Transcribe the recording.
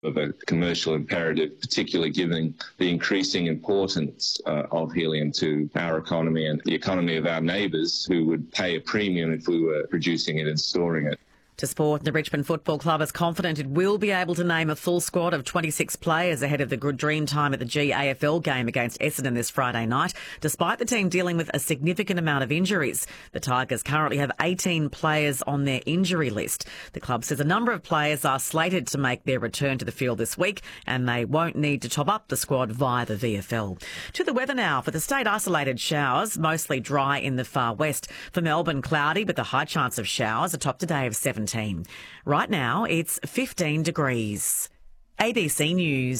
of a commercial imperative, particularly given the increasing importance of helium to our economy and the economy of our neighbours who would pay a premium if we were producing it and storing it. To sport, the Richmond Football Club is confident it will be able to name a full squad of 26 players ahead of the good dream time at the GAFL game against Essendon this Friday night, despite the team dealing with a significant amount of injuries. The Tigers currently have 18 players on their injury list. The club says a number of players are slated to make their return to the field this week, and they won't need to top up the squad via the VFL. To the weather now. For the state, isolated showers, mostly dry in the far west. For Melbourne, cloudy with a high chance of showers, a top today of 17. Right now, it's 15 degrees. ABC News.